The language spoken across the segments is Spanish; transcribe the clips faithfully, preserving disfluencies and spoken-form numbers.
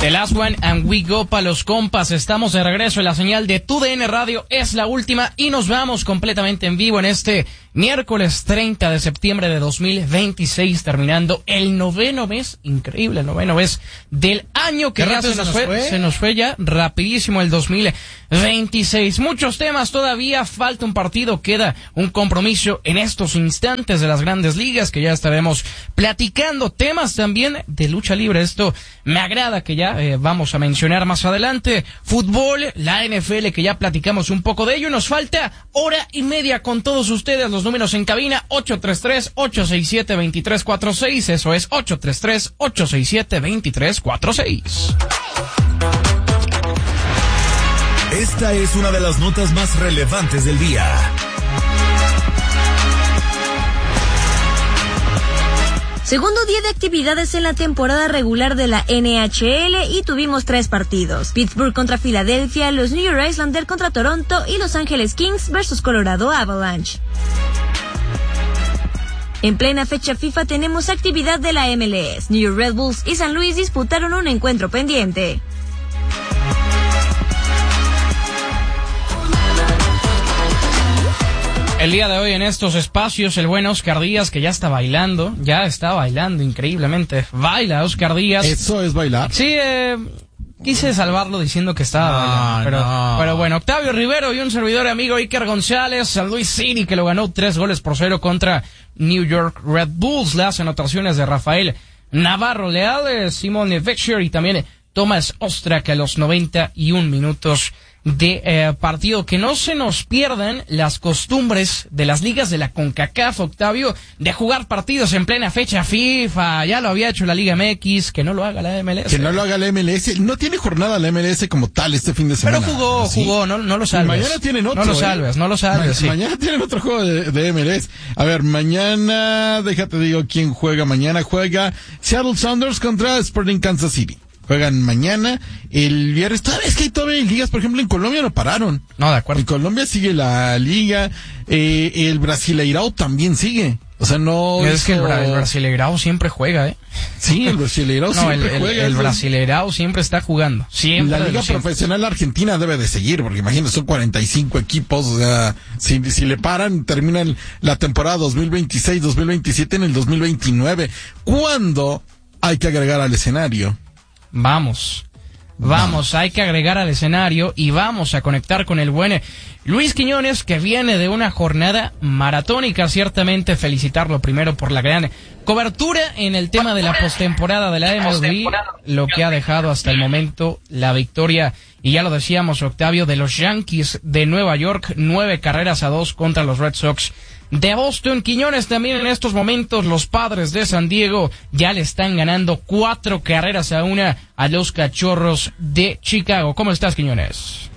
The last one and we go pa' los compas. Estamos de regreso en la señal de Tu D N Radio. Es la última y nos vamos completamente en vivo en este miércoles treinta de septiembre de dos mil veintiséis, terminando el noveno mes, increíble, el noveno mes del año que ya se nos, fue, fue, se nos fue ya rapidísimo el dos mil veintiséis. Muchos temas todavía, falta un partido, queda un compromiso en estos instantes de las grandes ligas que ya estaremos platicando. Temas también de lucha libre, esto me agrada que ya eh, vamos a mencionar más adelante. Fútbol, la N F L que ya platicamos un poco de ello. Nos falta hora y media con todos ustedes. Los números en cabina ocho tres tres, ocho seis siete, dos tres cuatro seis, eso es ocho tres tres, ocho seis siete, dos tres cuatro seis. Esta es una de las notas más relevantes del día. Segundo día de actividades en la temporada regular de la N H L y tuvimos tres partidos. Pittsburgh contra Filadelfia, los New York Islanders contra Toronto y Los Ángeles Kings versus Colorado Avalanche. En plena fecha FIFA tenemos actividad de la M L S. New York Red Bulls y San Luis disputaron un encuentro pendiente. El día de hoy en estos espacios, el buen Oscar Díaz, que ya está bailando, ya está bailando increíblemente. Baila, Oscar Díaz. ¿Eso es bailar? Sí, eh, quise salvarlo diciendo que estaba no, bailando, pero, no. pero bueno, Octavio Rivero y un servidor amigo Iker González, San Luis City, que lo ganó tres goles por cero contra New York Red Bulls. Las anotaciones de Rafael Navarro Leal, Simon Vexer y también Thomas Ostrak a los noventa y un minutos de eh, partido. Que no se nos pierdan las costumbres de las ligas de la CONCACAF, Octavio, de jugar partidos en plena fecha FIFA. Ya lo había hecho la Liga M X, que no lo haga la M L S. Que no lo haga la M L S. No tiene jornada la M L S como tal este fin de semana. Pero jugó, ¿sí? jugó, no, no lo salves. Y mañana tienen otro. No lo salves, eh. no lo salves. Ma- sí. Mañana tienen otro juego de, de M L S. A ver, mañana, déjate digo quién juega. Mañana juega Seattle Sounders contra Sporting Kansas City. Juegan mañana, el viernes. Todavía es que hay todavía ligas, por ejemplo, en Colombia no pararon. No, de acuerdo. En Colombia sigue la liga, eh, el Brasileirao también sigue. O sea, no... Es hizo... que el, Bra- el Brasileirao siempre juega, ¿eh? Sí, el Brasileirao no, siempre el, juega. El, el Brasileirao siempre está jugando. Siempre. La Liga siempre. Profesional Argentina debe de seguir, porque imagínate, son cuarenta y cinco equipos, o sea, si, si le paran, terminan la temporada dos mil veintiséis dos mil veintisiete en el dos mil veintinueve. ¿Cuándo hay que agregar al escenario? Vamos, vamos, hay que agregar al escenario y vamos a conectar con el buen Luis Quiñones, que viene de una jornada maratónica. Ciertamente felicitarlo primero por la gran cobertura en el tema de la postemporada de la M L B, lo que ha dejado hasta el momento la victoria, y ya lo decíamos, Octavio, de los Yankees de Nueva York, nueve carreras a dos contra los Red Sox de Boston. Quiñones, también en estos momentos los Padres de San Diego ya le están ganando cuatro carreras a una a los Cachorros de Chicago. ¿Cómo estás, Quiñones?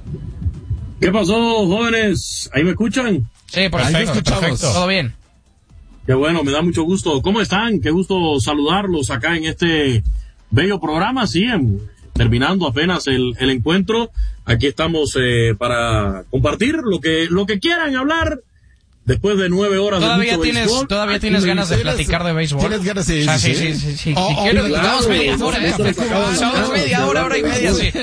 ¿Qué pasó, jóvenes? ¿Ahí me escuchan? Sí, perfecto, perfecto. Todo bien. Qué bueno, me da mucho gusto. ¿Cómo están? Qué gusto saludarlos acá en este bello programa. Sí, en, terminando apenas el, el encuentro. Aquí estamos eh, para compartir lo que lo que quieran hablar. Después de nueve horas todavía de mucho tienes, béisbol. Todavía tienes ganas de platicar de béisbol. ¿Tienes ganas de o sea, sí, sí, sí, sí. Oh, si oh, quieres, claro, vamos media hora, no, ¿eh? Vamos media hora, hora y media, sí.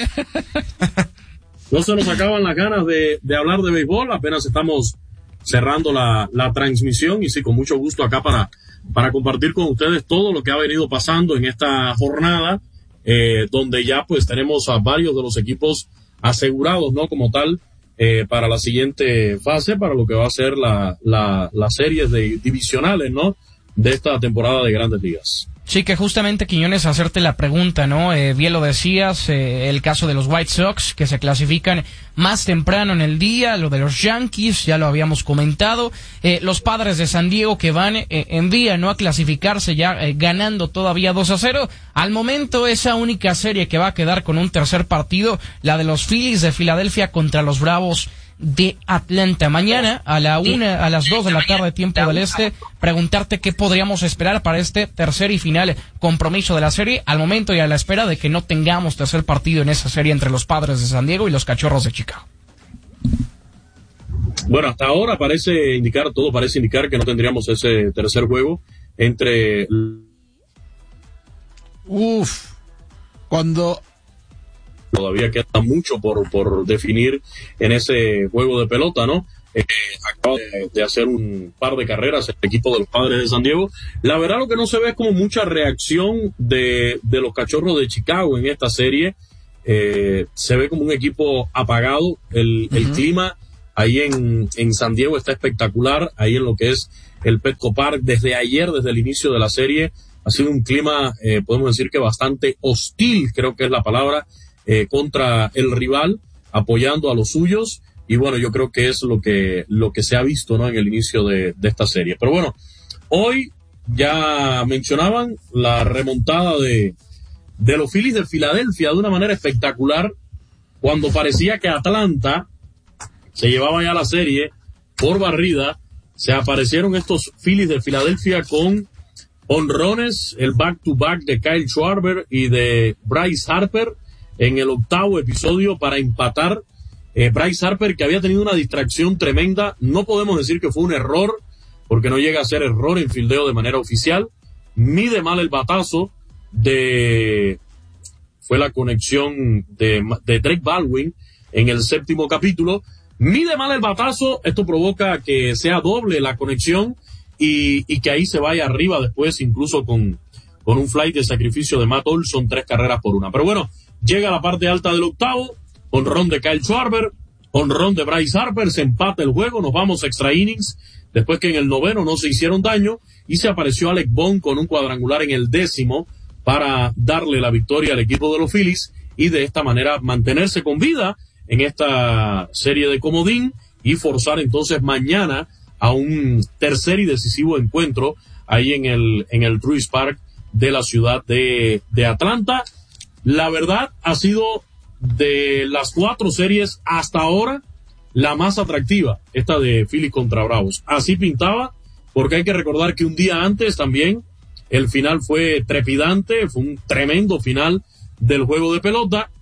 No se nos acaban las ganas de, de hablar de béisbol. Apenas estamos cerrando la, la transmisión y sí, con mucho gusto acá para, para compartir con ustedes todo lo que ha venido pasando en esta jornada, eh, donde ya pues tenemos a varios de los equipos asegurados, ¿no? Como tal, eh, para la siguiente fase, para lo que va a ser la, la, las series de divisionales, ¿no? De esta temporada de Grandes Ligas. Sí, que justamente, Quiñones, hacerte la pregunta, ¿no? Eh, bien lo decías, eh, el caso de los White Sox, que se clasifican más temprano en el día, lo de los Yankees, ya lo habíamos comentado, eh, los Padres de San Diego que van eh, en vía, ¿no? A clasificarse ya eh, ganando todavía dos a cero. Al momento, esa única serie que va a quedar con un tercer partido, la de los Phillies de Filadelfia contra los Bravos de Atlanta. Mañana a la una, a las dos de la tarde, tiempo del este, preguntarte qué podríamos esperar para este tercer y final compromiso de la serie, al momento y a la espera de que no tengamos tercer partido en esa serie entre los Padres de San Diego y los Cachorros de Chicago. Bueno, hasta ahora parece indicar, todo parece indicar que no tendríamos ese tercer juego entre... Uf. cuando todavía queda mucho por, por definir en ese juego de pelota, ¿no? Eh, acaba de, de hacer un par de carreras el equipo de los Padres de San Diego. La verdad lo que no se ve es como mucha reacción de, de los Cachorros de Chicago en esta serie. Eh, se ve como un equipo apagado. El, uh-huh. el clima ahí en, en San Diego está espectacular, ahí en lo que es el Petco Park. Desde ayer, desde el inicio de la serie, ha sido un clima, eh, podemos decir que bastante hostil, creo que es la palabra, eh, contra el rival, apoyando a los suyos. Y bueno, yo creo que es lo que, lo que se ha visto, ¿no? En el inicio de, de esta serie. Pero bueno, hoy ya mencionaban la remontada de, de los Phillies de Filadelfia de una manera espectacular, cuando parecía que Atlanta se llevaba ya la serie por barrida. Se aparecieron estos Phillies de Filadelfia con honrones, el back-to-back de Kyle Schwarber y de Bryce Harper en el octavo episodio para empatar. Eh, Bryce Harper, que había tenido una distracción tremenda, no podemos decir que fue un error, porque no llega a ser error en fildeo de manera oficial. Mide mal el batazo de, fue la conexión de, de Drake Baldwin en el séptimo capítulo. Mide mal el batazo, esto provoca que sea doble la conexión y, y que ahí se vaya arriba después, incluso con, con un fly de sacrificio de Matt Olson, tres carreras por una. Pero bueno, llega a la parte alta del octavo, honrón de Kyle Schwarber, honrón de Bryce Harper, se empata el juego, nos vamos a extra innings, después que en el noveno no se hicieron daño, y se apareció Alec Bohm con un cuadrangular en el décimo para darle la victoria al equipo de los Phillies, y de esta manera mantenerse con vida en esta serie de comodín, y forzar entonces mañana a un tercer y decisivo encuentro ahí en el, en el Truist Park de la ciudad de, de Atlanta. La verdad ha sido, de las cuatro series hasta ahora, la más atractiva, esta de Phillies contra Bravos. Así pintaba, porque hay que recordar que un día antes también el final fue trepidante, fue un tremendo final del juego de pelota,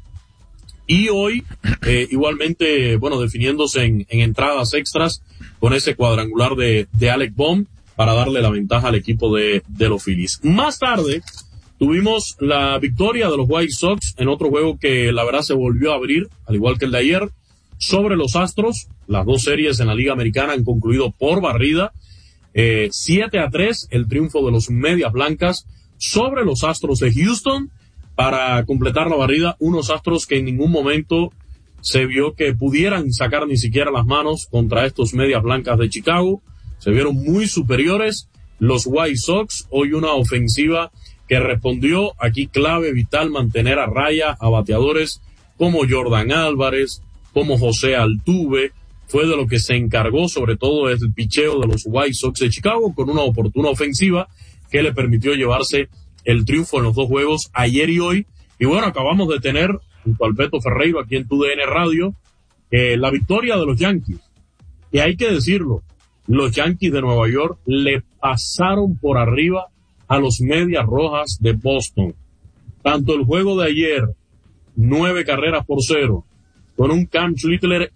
y hoy eh, igualmente, bueno, definiéndose en, en entradas extras con ese cuadrangular de, de Alec Bohm para darle la ventaja al equipo de, de los Phillies. Más tarde tuvimos la victoria de los White Sox en otro juego que la verdad se volvió a abrir, al igual que el de ayer, sobre los Astros. Las dos series en la Liga Americana han concluido por barrida. Eh, siete a tres, el triunfo de los Medias Blancas sobre los Astros de Houston para completar la barrida. Unos Astros que en ningún momento se vio que pudieran sacar ni siquiera las manos contra estos Medias Blancas de Chicago. Se vieron muy superiores los White Sox. Hoy una ofensiva que respondió, aquí clave, vital, mantener a raya a bateadores como Jordan Álvarez, como José Altuve. Fue de lo que se encargó sobre todo el picheo de los White Sox de Chicago, con una oportuna ofensiva que le permitió llevarse el triunfo en los dos juegos ayer y hoy. Y bueno, acabamos de tener, junto al Beto Ferreiro aquí en T U D N Radio, eh, la victoria de los Yankees. Y hay que decirlo, los Yankees de Nueva York le pasaron por arriba a los Medias Rojas de Boston. Tanto el juego de ayer, nueve carreras por cero, con un Cam Schlittler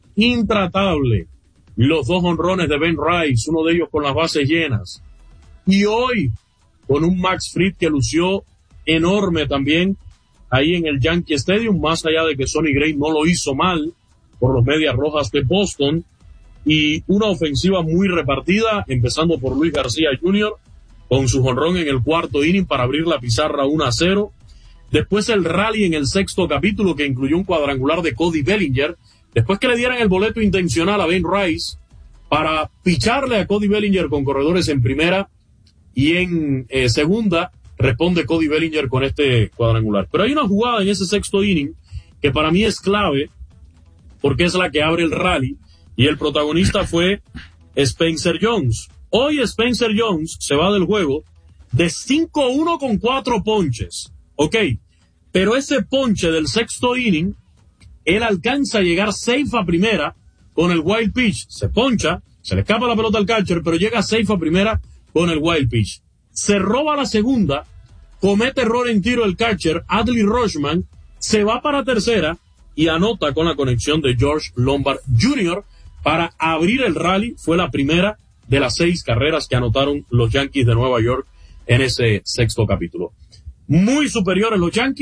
intratable, los dos honrones de Ben Rice, uno de ellos con las bases llenas, y hoy con un Max Fried que lució enorme también ahí en el Yankee Stadium, más allá de que Sonny Gray no lo hizo mal por los Medias Rojas de Boston, y una ofensiva muy repartida, empezando por Luis García junior, con su jonrón en el cuarto inning para abrir la pizarra uno a cero. Después el rally en el sexto capítulo, que incluyó un cuadrangular de Cody Bellinger, después que le dieran el boleto intencional a Ben Rice para picharle a Cody Bellinger con corredores en primera, y en eh, segunda responde Cody Bellinger con este cuadrangular. Pero hay una jugada en ese sexto inning que para mí es clave, porque es la que abre el rally, y el protagonista fue Spencer Jones. Hoy Spencer Jones se va del juego de cinco uno con cuatro ponches. Ok, pero ese ponche del sexto inning, él alcanza a llegar safe a primera con el wild pitch. Se poncha, se le escapa la pelota al catcher, pero llega safe a primera con el wild pitch. Se roba la segunda, comete error en tiro el catcher, Adley Rutschman, se va para tercera y anota con la conexión de George Lombard junior para abrir el rally. Fue la primera de las seis carreras que anotaron los Yankees de Nueva York en ese sexto capítulo. Muy superiores los Yankees,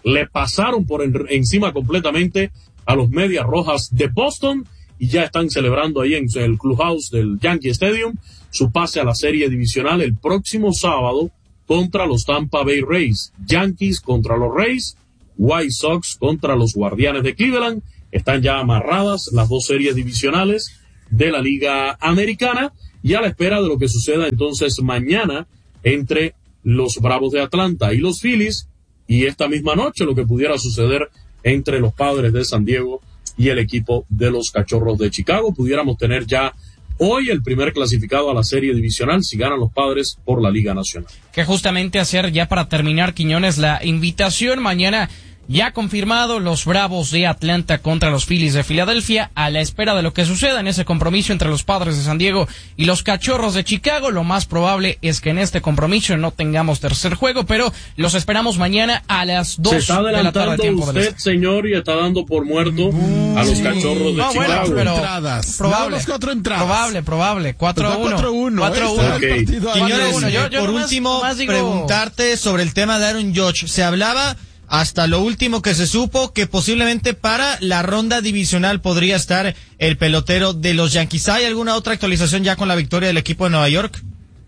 le pasaron por en, encima completamente a los Medias Rojas de Boston y ya están celebrando ahí en el clubhouse del Yankee Stadium su pase a la serie divisional el próximo sábado contra los Tampa Bay Rays. Yankees contra los Rays, White Sox contra los Guardianes de Cleveland. Están ya amarradas las dos series divisionales de la Liga Americana y a la espera de lo que suceda entonces mañana entre los Bravos de Atlanta y los Phillies, y esta misma noche lo que pudiera suceder entre los Padres de San Diego y el equipo de los Cachorros de Chicago. Pudiéramos tener ya hoy el primer clasificado a la serie divisional si ganan los Padres por la Liga Nacional. Que justamente hacer ya para terminar, Quiñones, la invitación mañana. Ya confirmado los Bravos de Atlanta contra los Phillies de Filadelfia, a la espera de lo que suceda en ese compromiso entre los Padres de San Diego y los Cachorros de Chicago. Lo más probable es que en este compromiso no tengamos tercer juego, pero los esperamos mañana a las dos de la tarde. Se está adelantando usted, señor, y está dando por muerto uh, a los sí. Cachorros de no, Chicago. Bueno, pero entradas. Probable, no, cuatro entradas. probable, probable. cuatro a uno. cuatro a uno. cuatro a uno. Okay. Quiñones, yo, yo por nomás, último, nomás digo... preguntarte sobre el tema de Aaron Judge. Se hablaba... hasta lo último que se supo, que posiblemente para la ronda divisional podría estar el pelotero de los Yankees. ¿Hay alguna otra actualización ya con la victoria del equipo de Nueva York?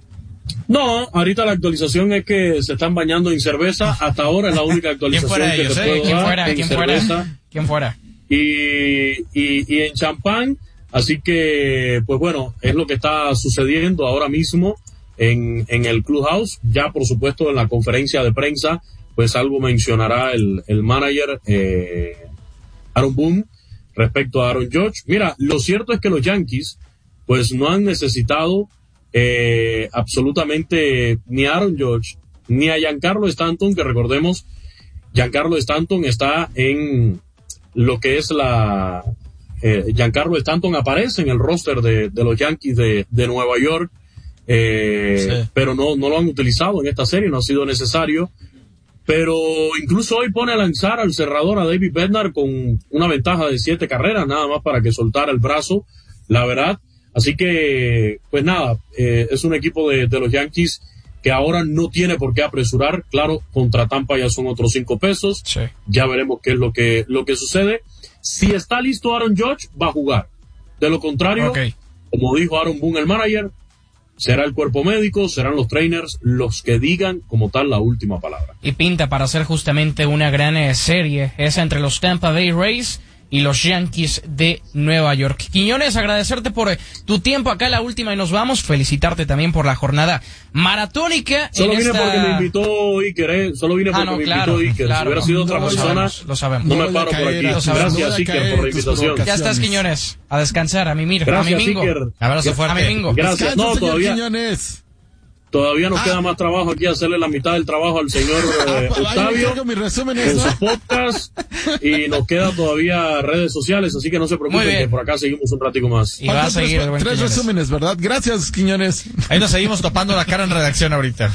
No, ahorita la actualización es que se están bañando en cerveza. Hasta ahora es la única actualización que ellos, te eh? puedo ¿Quién dar fuera? en ¿Quién cerveza fuera? ¿Quién fuera? Y, y, y en champán. Así que, pues bueno, es lo que está sucediendo ahora mismo en, en el clubhouse. Ya, por supuesto, en la conferencia de prensa, pues algo mencionará el, el manager eh, Aaron Boone respecto a Aaron Judge. Mira, lo cierto es que los Yankees pues no han necesitado eh, absolutamente ni a Aaron Judge ni a Giancarlo Stanton, que recordemos, Giancarlo Stanton está en lo que es la... Eh, Giancarlo Stanton aparece en el roster de, de los Yankees de, de Nueva York, eh, sí. pero no, no lo han utilizado en esta serie, no ha sido necesario. Pero incluso hoy pone a lanzar al cerrador a David Bednar con una ventaja de siete carreras, nada más para que soltara el brazo, la verdad. Así que, pues nada, eh, es un equipo de, de los Yankees que ahora no tiene por qué apresurar. Claro, contra Tampa ya son otros cinco pesos. Sí. Ya veremos qué es lo que, lo que sucede. Si está listo Aaron Judge, va a jugar. De lo contrario, okay. como dijo Aaron Boone, el manager, será el cuerpo médico, serán los trainers los que digan como tal la última palabra. Y pinta para hacer justamente una gran eh, serie, esa entre los Tampa Bay Rays y los Yankees de Nueva York. Quiñones, agradecerte por eh, tu tiempo acá, la última, y nos vamos. Felicitarte también por la jornada maratónica. Solo en vine esta... porque me invitó Iker, ¿eh? Solo vine porque ah, no, me claro, invitó Iker. Claro, si hubiera sido no, otra lo persona, sabemos, lo sabemos. no me paro por aquí. Gracias, Iker, por la invitación. Ya estás, Quiñones. A descansar, a mimir, Gracias, a mi mingo. Iker. Abrazo fuerte. A mi mingo. Gracias. No, todavía... Quiñones. Todavía nos ah. queda más trabajo aquí, hacerle la mitad del trabajo al señor eh, ah, Octavio en su podcast, y nos queda todavía redes sociales, así que no se preocupen que por acá seguimos un ratico más. Y va a seguir tres, tres resúmenes, ¿verdad? Gracias, Quiñones. Ahí nos seguimos topando la cara en redacción ahorita.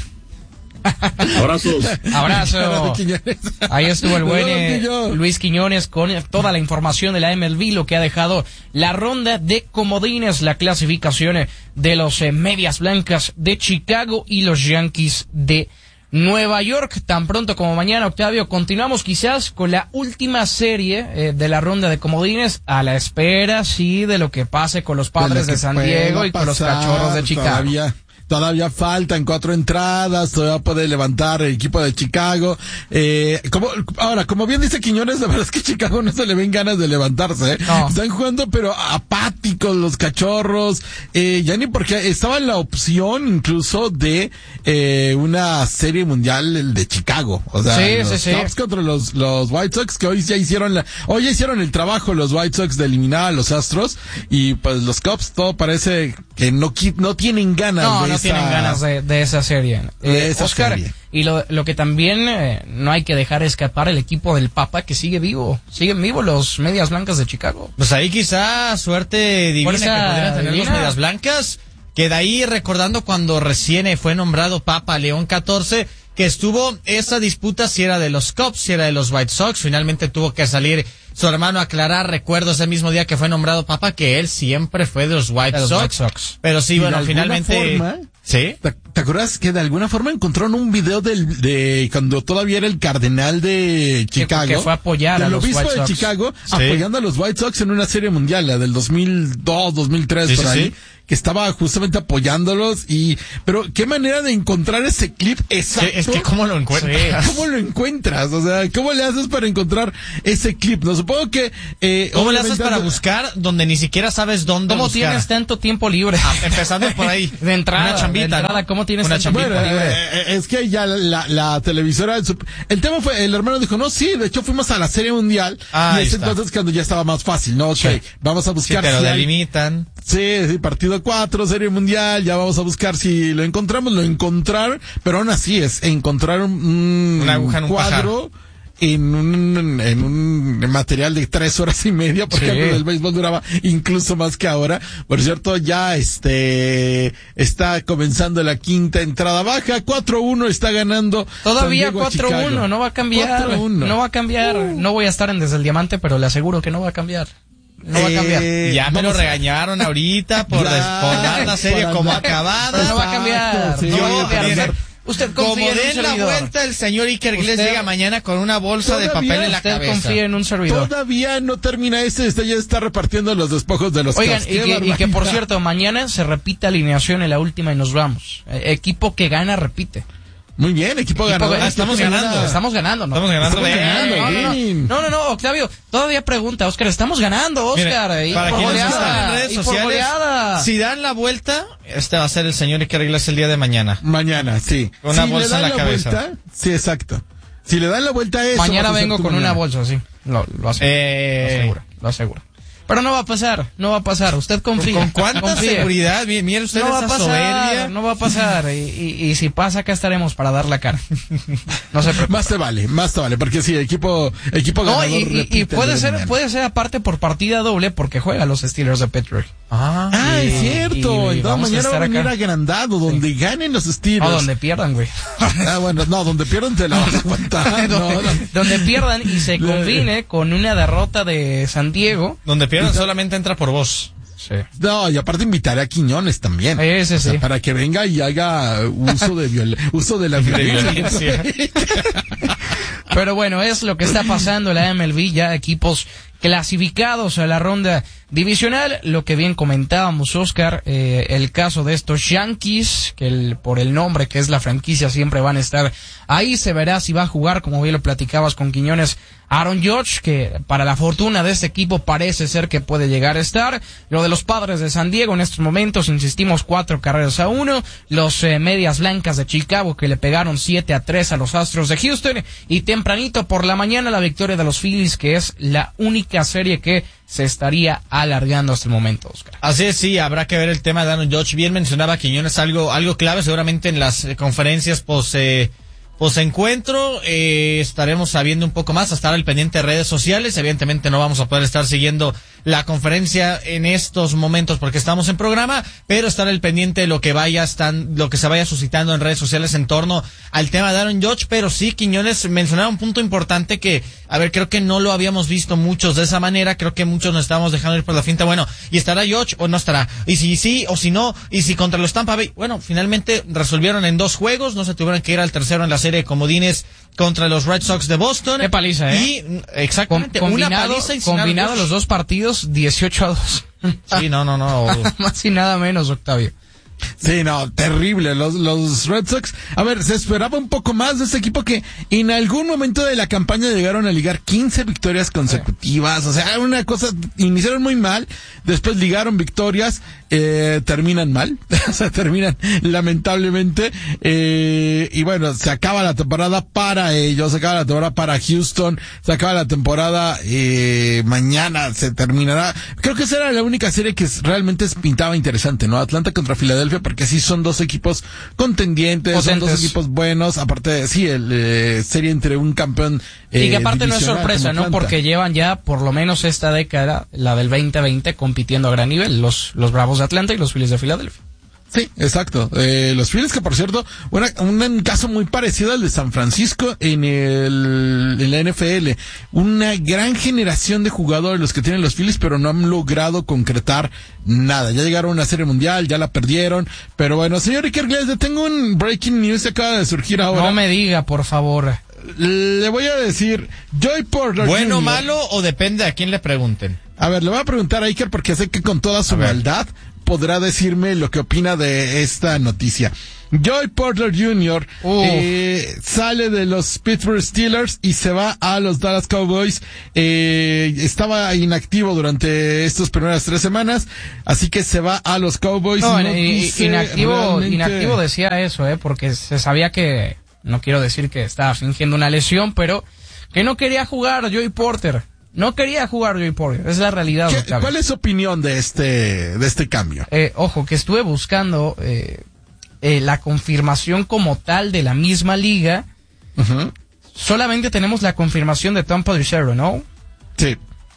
Abrazos. Abrazo. Ahí estuvo el buen eh, Luis Quiñones con toda la información de la M L B, lo que ha dejado la ronda de comodines, la clasificación de los eh, Medias Blancas de Chicago y los Yankees de Nueva York. Tan pronto como mañana, Octavio, continuamos quizás con la última serie eh, de la ronda de comodines, a la espera, sí, de lo que pase con los Padres de, de San Diego y con los Cachorros de Chicago. Todavía. Todavía faltan cuatro entradas, todavía puede levantar el equipo de Chicago. Eh, como, ahora, como bien dice Quiñones, la verdad es que Chicago no se le ven ganas de levantarse, ¿eh? No. Están jugando, pero apáticos los Cachorros. Eh, ya ni porque estaba la opción incluso de, eh, una serie mundial, el de Chicago. O sea, sí, los sí, Cubs sí. contra los, los White Sox, que hoy ya hicieron la, hoy ya hicieron el trabajo los White Sox de eliminar a los Astros, y pues los Cubs todo parece que no, no tienen ganas no, de no esa... tienen ganas de, de esa serie. De Eh, esa Oscar, serie. y lo, lo que también eh, no hay que dejar escapar, el equipo del Papa, que sigue vivo. Siguen vivos los Medias Blancas de Chicago. Pues ahí quizá suerte divina Fuerza que podrían tener divina. los Medias Blancas. Que de ahí, recordando cuando recién fue nombrado Papa León catorce, que estuvo esa disputa si era de los Cubs, si era de los White Sox. Finalmente tuvo que salir su hermano a aclarar, recuerdo ese mismo día que fue nombrado Papa, que él siempre fue de los White, de los Sox, White Sox. Pero sí, ¿Y bueno, de finalmente... forma? ¿Sí? ¿Te, ¿Te acuerdas que de alguna forma encontraron un video del, de cuando todavía era el cardenal de Chicago? Que, que fue a apoyar a los White Sox. El obispo de Chicago, sí. apoyando a los White Sox en una serie mundial, la del dos mil dos, dos mil tres, sí, por sí, ahí. Sí. Que estaba justamente apoyándolos y, pero qué manera de encontrar ese clip exacto. Es que cómo lo encuentras. ¿Cómo lo encuentras? O sea, ¿cómo le haces para encontrar ese clip? No supongo que, eh, ¿cómo le haces para buscar donde ni siquiera sabes dónde ¿Cómo buscar? tienes tanto tiempo libre? Ah, empezando por ahí. De entrada. Una chambita, de entrada, ¿no? ¿cómo tienes Una tanto tiempo bueno, libre? Eh, es que ya la, la televisora, el tema fue, el hermano dijo, no, sí, de hecho fuimos a la serie mundial. Ah, y es está. entonces cuando ya estaba más fácil, ¿no? Ok, sí. Vamos a buscar. Sí, pero si delimitan. Hay, sí, sí, partido cuatro, serie mundial, ya vamos a buscar si lo encontramos, lo encontraron, pero aún así es encontrar un, una aguja en un cuadro pajar. En un, en un material de tres horas y media, porque sí. Algo del béisbol duraba incluso más que ahora. Por cierto, ya este, está comenzando la quinta entrada baja, cuatro uno está ganando. Todavía cuatro uno, no va a cambiar. cuatro uno. No va a cambiar. Uh. No voy a estar en Desde el Diamante, pero le aseguro que no va a cambiar. No va a cambiar. Eh, ya me lo regañaron ahorita por, des, por dar la serie como acabada. No va a cambiar. Sí, no va a cambiar. Usted confía como en den la vuelta, el señor Iker Iglesias llega mañana con una bolsa de papel en la usted cabeza. Confía en un servidor. Todavía no termina este, este ya está repartiendo los despojos de los Oigan, y que, y que por cierto, mañana se repite alineación en la última y nos vamos. Eh, equipo que gana, repite. Muy bien, equipo, equipo ganador. Ah, estamos ganando. Estamos ganando, ¿no? Estamos ganando. Estamos ganando. No, no, no. no, no, no, Octavio, todavía pregunta, Oscar, estamos ganando, Oscar. Mire, y para por quienes goleada, están en redes y sociales, por goleada. Si dan la vuelta, este va a ser el señor Iker Iglesias el día de mañana. Mañana, sí. Con una si bolsa en la, la cabeza. Vuelta, sí, exacto. Si le dan la vuelta a eso. Mañana vengo con mañana. Una bolsa, sí. Lo, lo aseguro. Eh... Lo aseguro, lo aseguro. Pero no va a pasar, no va a pasar. Usted confía. ¿Con cuánta confía. seguridad? Mire usted no esa va a pasar, soberbia. No va a pasar. Y, y, y si pasa, acá estaremos para dar la cara. No se preocupe. Más te vale, más te vale, porque sí, equipo, equipo no, ganador. Y, y, y puede ser, mañana. puede ser aparte por partida doble porque juega los Steelers de Pittsburgh. Ah, ah y, es cierto. Y, y Entonces mañana va a venir agrandado, donde sí. ganen los Steelers. No, donde pierdan, güey. Ah, bueno, no, donde pierdan te la vas a aguantar. no, no. Donde pierdan y se combine con una derrota de San Diego. Donde pierdan solamente entra por vos. Sí. No, y aparte invitaré a Quiñones también. Ese o sea, sí. Para que venga y haga uso de viol uso de la violencia. Pero bueno, es lo que está pasando en la M L B, ya equipos clasificados a la ronda divisional. Lo que bien comentábamos, Oscar, eh, el caso de estos Yankees, que el, por el nombre que es la franquicia siempre van a estar ahí. Se verá si va a jugar, como bien lo platicabas con Quiñones, Aaron Judge, que para la fortuna de este equipo parece ser que puede llegar a estar. Lo de los Padres de San Diego en estos momentos, insistimos, cuatro carreras a uno. Los eh, Medias Blancas de Chicago que le pegaron siete a tres a los Astros de Houston. Y tempranito por la mañana la victoria de los Phillies, que es la única serie que se estaría alargando hasta el momento, Oscar. Así es, sí, habrá que ver el tema de Aaron Judge. Bien mencionaba Quiñones algo, algo clave seguramente en las eh, conferencias post... Eh, Pues encuentro, eh, estaremos sabiendo un poco más, a estar al pendiente de redes sociales. Evidentemente no vamos a poder estar siguiendo la conferencia en estos momentos porque estamos en programa, pero estar al pendiente de lo que vaya están, lo que se vaya suscitando en redes sociales en torno al tema de Aaron Judge. Pero sí, Quiñones mencionaba un punto importante que, a ver, creo que no lo habíamos visto muchos de esa manera. Creo que muchos nos estábamos dejando ir por la finta. Bueno, ¿y estará Judge o no estará? Y si sí o si no, y si contra los Tampa Bay. Bueno, finalmente resolvieron en dos juegos, no se tuvieron que ir al tercero en la serie de comodines contra los Red Sox de Boston. Qué paliza, ¿eh? Y exactamente, Com combinado, una paliza y combinado los dos partidos, dieciocho a dos. Sí, no, no, no. Más y nada menos, Octavio. Sí, no, terrible. Los, los Red Sox, a ver, se esperaba un poco más de este equipo que en algún momento de la campaña llegaron a ligar quince victorias consecutivas. O sea, una cosa, iniciaron muy mal, después ligaron victorias, eh, terminan mal, o sea, terminan lamentablemente, eh, y bueno, se acaba la temporada para ellos, se acaba la temporada para Houston, se acaba la temporada, eh, mañana se terminará. Creo que esa era la única serie que realmente pintaba interesante, ¿no? Atlanta contra Filadelfia, porque sí son dos equipos contendientes, Potentes. son dos equipos buenos, aparte de, sí, el, eh, serie entre un campeón, eh, y que aparte no es sorpresa, ¿no? Porque llevan ya por lo menos esta década, la del veinte veinte, compitiendo a gran nivel, los, los Bravos de Atlanta y los Phillies de Filadelfia. Sí, exacto. Eh, los Phillies, que por cierto, una, un caso muy parecido al de San Francisco en el, en la N F L. Una gran generación de jugadores los que tienen los Phillies, pero no han logrado concretar nada. Ya llegaron a una serie mundial, ya la perdieron. Pero bueno, señor Iker Iglesias, tengo un breaking news que acaba de surgir ahora. No me diga, por favor. Le voy a decir, Joey Porter ¿Bueno, junior, malo o depende a quién le pregunten? A ver, le voy a preguntar a Iker porque sé que con toda su maldad podrá decirme lo que opina de esta noticia. Joey Porter junior eh, sale de los Pittsburgh Steelers y se va a los Dallas Cowboys. Eh, estaba inactivo durante estas primeras tres semanas, así que se va a los Cowboys. No, no inactivo, realmente... inactivo decía eso, eh, porque se sabía que, no quiero decir que estaba fingiendo una lesión, pero que no quería jugar Joey Porter. No quería jugar Joey Porter, es la realidad. ¿Cuál es su opinión de este de este cambio? Eh, ojo, que estuve buscando eh, eh, la confirmación como tal de la misma liga. Uh-huh. Solamente tenemos la confirmación de Tom Pelissero, ¿no? Sí.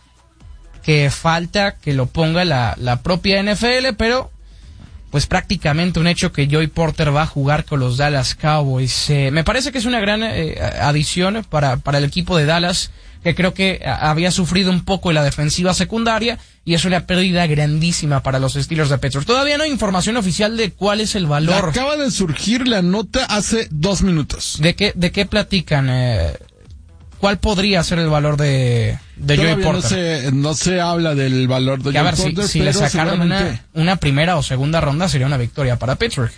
Que falta que lo ponga la, la propia N F L, pero pues prácticamente un hecho que Joey Porter va a jugar con los Dallas Cowboys. Eh, me parece que es una gran eh, adición para, para el equipo de Dallas, que creo que había sufrido un poco en la defensiva secundaria y es una pérdida grandísima para los Steelers de Pittsburgh. Todavía no hay información oficial de cuál es el valor. Acaba de surgir la nota hace dos minutos. ¿De qué, de qué platican? Eh, ¿Cuál podría ser el valor de, de Joey Porter? No se, no se habla del valor de que Joey a ver, Porter, si, si pero le sacaron una, una primera o segunda ronda sería una victoria para Pittsburgh.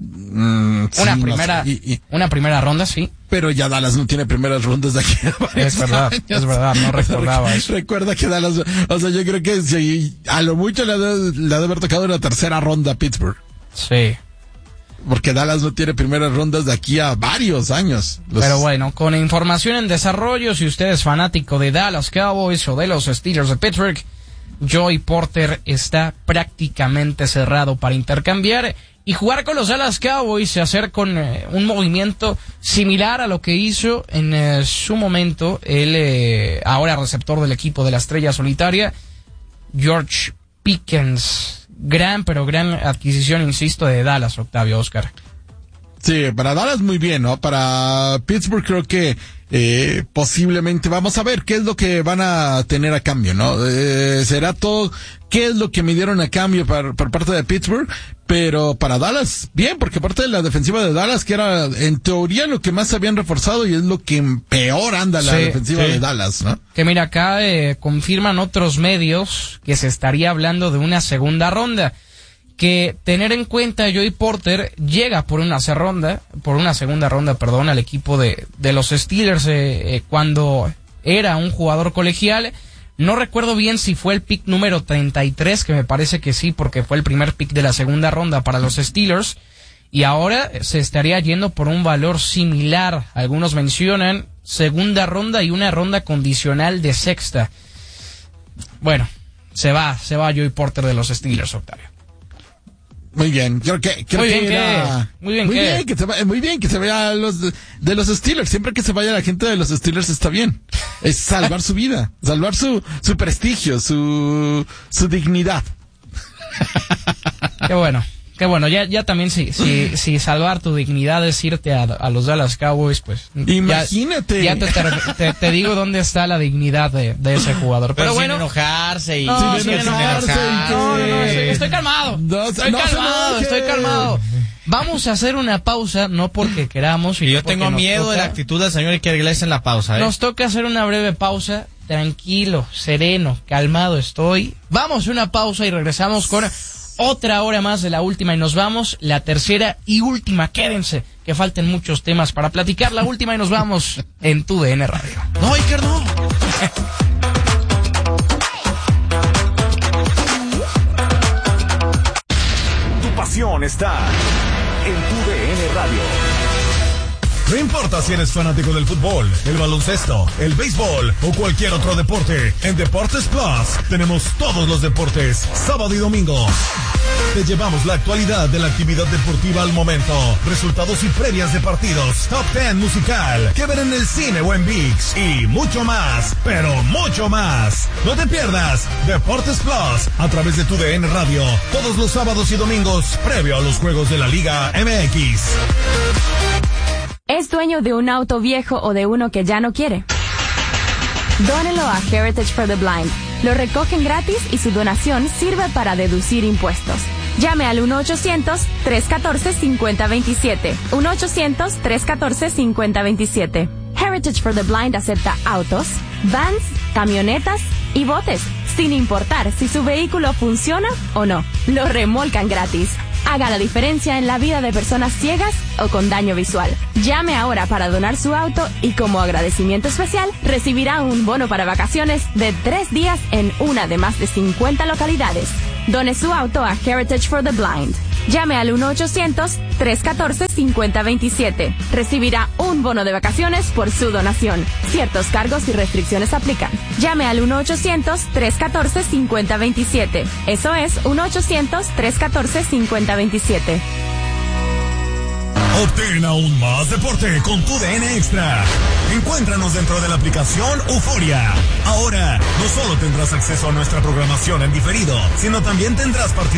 Mm, sí, una primera no sé. y, y, una primera ronda, sí. Pero ya Dallas no tiene primeras rondas de aquí a Es verdad, años. es verdad, no recordaba eso. Recuerda que Dallas, o sea, yo creo que si a lo mucho le ha de, le ha de haber tocado una tercera ronda a Pittsburgh. Sí. Porque Dallas no tiene primeras rondas de aquí a varios años. Los... Pero bueno, con información en desarrollo, si usted es fanático de Dallas Cowboys o de los Steelers de Pittsburgh, Joey Porter está prácticamente cerrado para intercambiar y jugar con los Dallas Cowboys y hacer con eh, un movimiento similar a lo que hizo en eh, su momento el eh, ahora receptor del equipo de la Estrella Solitaria, George Pickens. Gran, pero gran adquisición, insisto, de Dallas, Octavio, Oscar. Sí, para Dallas muy bien, ¿no? Para Pittsburgh creo que eh, posiblemente vamos a ver qué es lo que van a tener a cambio, ¿no? Eh, será todo, qué es lo que me dieron a cambio por, por parte de Pittsburgh, pero para Dallas, bien, porque parte de la defensiva de Dallas, que era en teoría lo que más habían reforzado y es lo que peor anda la sí, defensiva sí. de Dallas, ¿no? Que mira, acá eh, confirman otros medios que se estaría hablando de una segunda ronda. Que tener en cuenta Joey Porter llega por una ronda, por una segunda ronda, perdón, al equipo de, de los Steelers eh, eh, cuando era un jugador colegial. No recuerdo bien si fue el pick número treinta y tres, que me parece que sí, porque fue el primer pick de la segunda ronda para los Steelers. Y ahora se estaría yendo por un valor similar. Algunos mencionan segunda ronda y una ronda condicional de sexta. Bueno, se va, se va Joey Porter de los Steelers, Octavio. Muy bien, creo que, creo muy, bien que era, muy bien muy que bien que se vaya, muy bien que se vaya a los de, de los Steelers. Siempre que se vaya la gente de los Steelers está bien. Es salvar su vida, salvar su su prestigio, su su dignidad. Qué bueno. Que bueno, ya, ya también si, si, si salvar tu dignidad es irte a, a los Dallas Cowboys, pues... Imagínate. Ya, ya te, te, te, te digo dónde está la dignidad de, de ese jugador. Pero, Pero bueno... sin enojarse y... No, sin sin enojarse. enojarse. No, no, no, estoy, estoy calmado. No, estoy no calmado, estoy calmado. Vamos a hacer una pausa, no porque queramos... Y yo tengo miedo toca, de la actitud del señor Iker Iglesias en la pausa, ¿eh? Nos toca hacer una breve pausa. Tranquilo, sereno, calmado estoy. Vamos a una pausa y regresamos con... otra hora más de la última y nos vamos, la tercera y última, quédense, que falten muchos temas para platicar, la última y nos vamos en tu D N Radio. No, Iker, no. Tu pasión está en tu D N Radio. No importa si eres fanático del fútbol, el baloncesto, el béisbol o cualquier otro deporte, en Deportes Plus tenemos todos los deportes, sábado y domingo. Te llevamos la actualidad de la actividad deportiva al momento, resultados y previas de partidos, top diez musical, que ver en el cine o en ViX y mucho más, pero mucho más. No te pierdas Deportes Plus a través de tu D N Radio, todos los sábados y domingos, previo a los juegos de la Liga M X. ¿Es dueño de un auto viejo o de uno que ya no quiere? Dónelo a Heritage for the Blind. Lo recogen gratis y su donación sirve para deducir impuestos. Llame al uno ochocientos, tres uno cuatro, cinco cero dos siete. uno ochocientos, tres uno cuatro, cinco cero dos siete. Heritage for the Blind acepta autos, vans, camionetas y botes, sin importar si su vehículo funciona o no. Lo remolcan gratis. Haga la diferencia en la vida de personas ciegas o con daño visual. Llame ahora para donar su auto y como agradecimiento especial recibirá un bono para vacaciones de tres días en una de más de cincuenta localidades. Done su auto a Heritage for the Blind. Llame al uno ochocientos, tres uno cuatro, cinco cero dos siete. Recibirá un bono de vacaciones por su donación. Ciertos cargos y restricciones aplican. Llame al uno ochocientos, tres uno cuatro, cinco cero dos siete. Eso es uno ochocientos, tres uno cuatro, cinco cero dos siete. Obtén aún más deporte con tu D N Extra. Encuéntranos dentro de la aplicación Euforia. Ahora, no solo tendrás acceso a nuestra programación en diferido, sino también tendrás partidos